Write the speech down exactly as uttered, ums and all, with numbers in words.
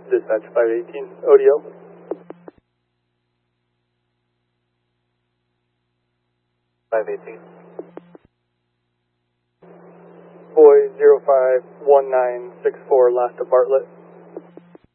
Dispatch five eighteen, O D L. five eighteen. Boy zero five one nine six four, last to Bartlett.